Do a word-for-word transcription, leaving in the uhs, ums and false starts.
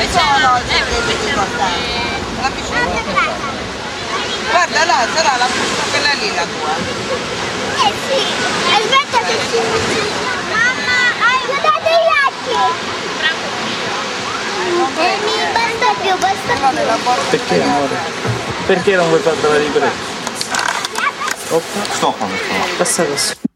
dove sono i segreti importanti? La piscina. Guarda là, sarà la quella lì la tua. Eh sì, aspetta che ci... Mamma, hai guardato gli occhi! E mi basta più, basta più. Perché amore? Perché non vuoi fare la ripresa? Oppa. Stop. Passa adesso.